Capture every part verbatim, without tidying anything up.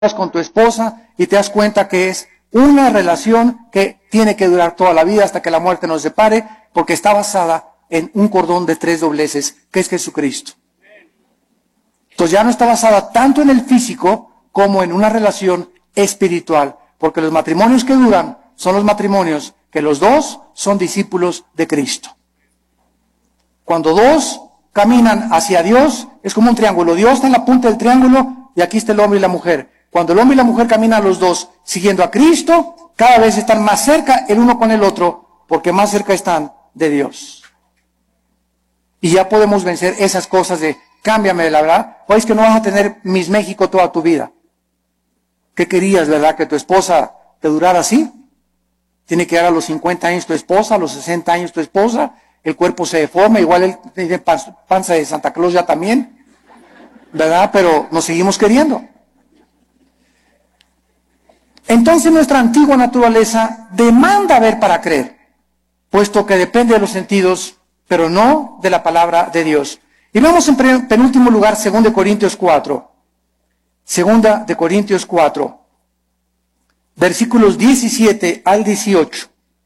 con tu esposa y te das cuenta que es una relación que tiene que durar toda la vida hasta que la muerte nos separe, porque está basada en un cordón de tres dobleces, que es Jesucristo. Entonces ya no está basada tanto en el físico como en una relación espiritual, porque los matrimonios que duran son los matrimonios que los dos son discípulos de Cristo. Cuando dos caminan hacia Dios, es como un triángulo. Dios está en la punta del triángulo y aquí está el hombre y la mujer. Cuando el hombre y la mujer caminan los dos siguiendo a Cristo, cada vez están más cerca el uno con el otro, porque más cerca están de Dios. Y ya podemos vencer esas cosas de, cámbiame, la verdad, o es que no vas a tener Miss México toda tu vida. ¿Qué querías, verdad? ¿Que tu esposa te durara así? Tiene que dar a los cincuenta años tu esposa, a los sesenta años tu esposa, el cuerpo se deforma, igual él tiene panza de Santa Claus ya también, ¿verdad? Pero nos seguimos queriendo. Entonces nuestra antigua naturaleza demanda ver para creer, puesto que depende de los sentidos, pero no de la palabra de Dios. Y vemos en penúltimo lugar segunda de Corintios cuatro. Segunda de Corintios cuatro, versículos diecisiete al dieciocho.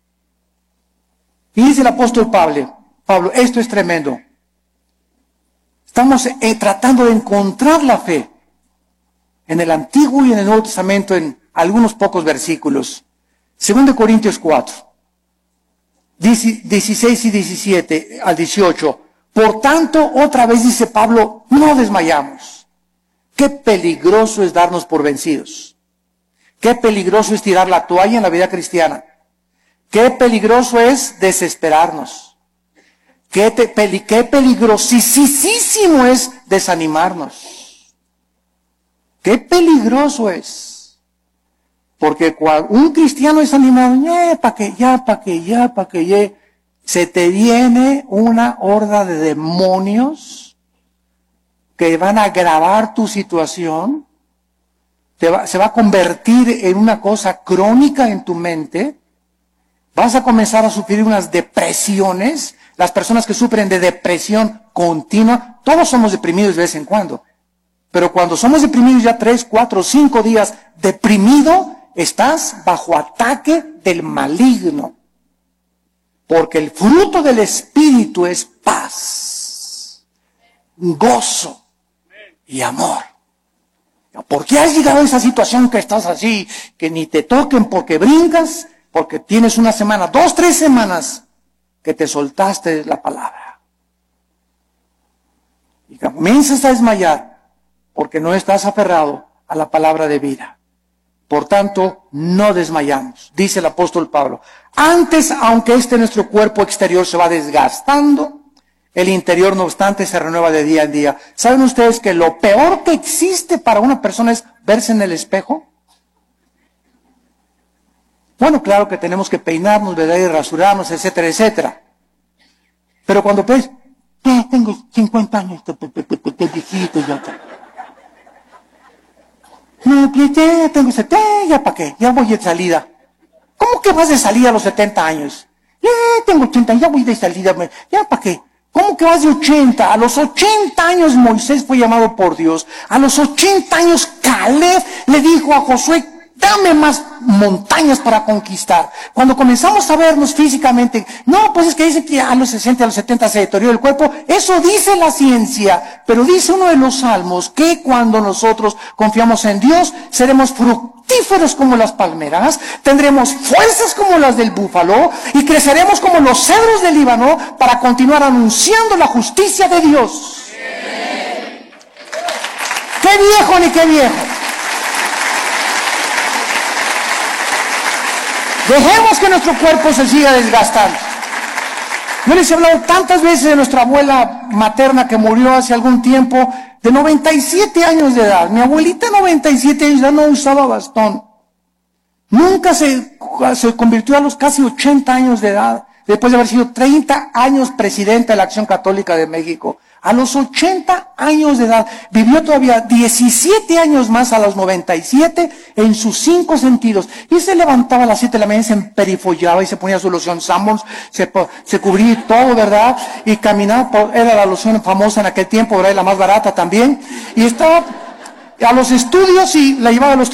Y dice el apóstol Pablo, Pablo, esto es tremendo. Estamos eh, tratando de encontrar la fe en el Antiguo y en el Nuevo Testamento en algunos pocos versículos. Segunda de Corintios cuatro, dieciséis y diecisiete al dieciocho. Por tanto, otra vez dice Pablo, no desmayamos. Qué peligroso es darnos por vencidos. Qué peligroso es tirar la toalla en la vida cristiana. Qué peligroso es desesperarnos. Qué, te, peli, qué peligrosísimo es desanimarnos. Qué peligroso es. Porque cuando un cristiano es animado, ya, pa' que, ya, pa' que, ya, pa' que, ya, se te viene una horda de demonios que van a agravar tu situación, te va, se va a convertir en una cosa crónica en tu mente, vas a comenzar a sufrir unas depresiones. Las personas que sufren de depresión continua, todos somos deprimidos de vez en cuando, pero cuando somos deprimidos ya tres, cuatro, cinco días deprimido, estás bajo ataque del maligno. Porque el fruto del Espíritu es paz, gozo y amor. ¿Por qué has llegado a esa situación que estás así, que ni te toquen porque brincas? Porque tienes una semana, dos, tres semanas que te soltaste la palabra. Y comienzas a desmayar porque no estás aferrado a la palabra de vida. Por tanto, no desmayamos, dice el apóstol Pablo. Antes, aunque este nuestro cuerpo exterior se va desgastando, el interior, no obstante, se renueva de día en día. ¿Saben ustedes que lo peor que existe para una persona es verse en el espejo? Bueno, claro que tenemos que peinarnos, ¿verdad? Y rasurarnos, etcétera, etcétera. Pero cuando ves, ya tengo cincuenta años, te viejito ya. No, ya tengo setenta, ya para qué, ya voy de salida. ¿Cómo que vas de salida a los setenta años? Ya tengo ochenta, ya voy de salida, ya para qué. ¿Cómo que vas de ochenta? A los ochenta años Moisés fue llamado por Dios. A los ochenta años Caleb le dijo a Josué, dame más montañas para conquistar. Cuando comenzamos a vernos físicamente, no, pues es que dicen que a los sesenta, a los setenta se deteriora el cuerpo. Eso dice la ciencia, pero dice uno de los salmos que cuando nosotros confiamos en Dios, seremos fructíferos como las palmeras, tendremos fuerzas como las del búfalo y creceremos como los cedros del Líbano para continuar anunciando la justicia de Dios. ¡Qué viejo ni qué viejo! Dejemos que nuestro cuerpo se siga desgastando. Yo les he hablado tantas veces de nuestra abuela materna que murió hace algún tiempo, de noventa y siete años de edad. Mi abuelita, noventa y siete años de edad, no usaba bastón. Nunca se, se convirtió a los casi ochenta años de edad, después de haber sido treinta años presidenta de la Acción Católica de México. A los ochenta años de edad, vivió todavía diecisiete años más a los noventa y siete en sus cinco sentidos. Y se levantaba a las siete de la mañana, se emperifollaba y se ponía su loción Sanborns, se, se cubría todo, ¿verdad? Y caminaba, por, era la loción famosa en aquel tiempo, ¿verdad? Y la más barata también. Y estaba a los estudios y la llevaba a los